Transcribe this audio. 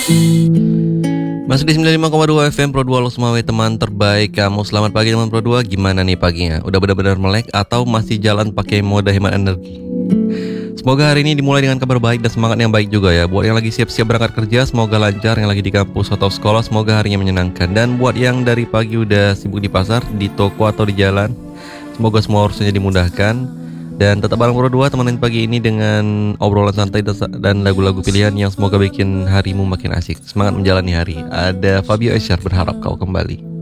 Masih di 95,2 FM Pro 2, lo semua teman terbaik kamu. Selamat pagi teman Pro 2, gimana nih paginya? Udah benar-benar melek atau masih jalan pakai mode hemat energi? Semoga hari ini dimulai dengan kabar baik dan semangat yang baik juga ya. Buat yang lagi siap-siap berangkat kerja, semoga lancar. Yang lagi di kampus atau sekolah, semoga harinya menyenangkan. Dan buat yang dari pagi udah sibuk di pasar, di toko atau di jalan, semoga semua urusannya dimudahkan. Dan tetap bareng Pro 2, temenin pagi ini dengan obrolan santai dan lagu-lagu pilihan yang semoga bikin harimu makin asik. Semangat menjalani hari. Ada Fabio Esyar, berharap kau kembali.